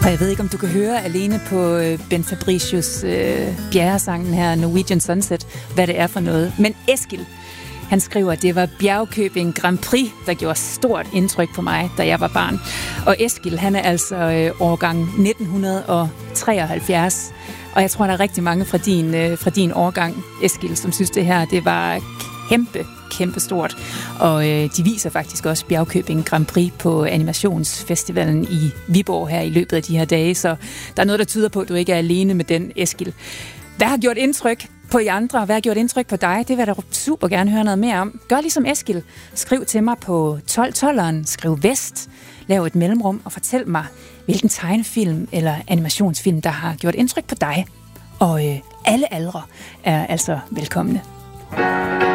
Og jeg ved ikke, om du kan høre alene på Ben Fabricius bjerresangen her, Norwegian Sunset, hvad det er for noget. Men Eskil, han skriver, at det var Bjergkøbing Grand Prix, der gjorde stort indtryk på mig, da jeg var barn. Og Eskil, han er altså årgang 1973. Og jeg tror, der er rigtig mange fra din årgang, Eskil, som synes, det her det var kæmpe stort. Og de viser faktisk også Bjergkøbing Grand Prix på Animationsfestivalen i Viborg her i løbet af de her dage. Så der er noget, der tyder på, at du ikke er alene med den, Eskil. Hvad har gjort indtryk på jer andre? Hvad har gjort indtryk på dig? Det vil jeg da super gerne høre noget mere om. Gør ligesom Eskil. Skriv til mig på 1212'eren. Skriv Vest. Lav et mellemrum og fortæl mig, hvilken tegnefilm eller animationsfilm, der har gjort indtryk på dig. Og alle aldre er altså velkomne.